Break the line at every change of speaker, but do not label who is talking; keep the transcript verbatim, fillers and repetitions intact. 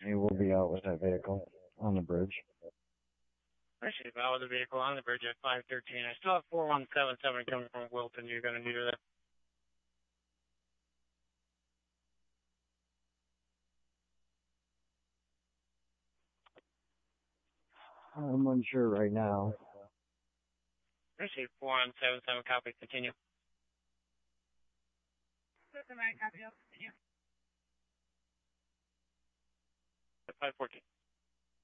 He will be out with that vehicle on the bridge.
I see about with the vehicle on the bridge at five thirteen. I still have four one seven seven coming from Wilton. You're going to need that.
I'm unsure right now.
I see four one seven seven. Copy. Continue. Copy. Continue. five fourteen.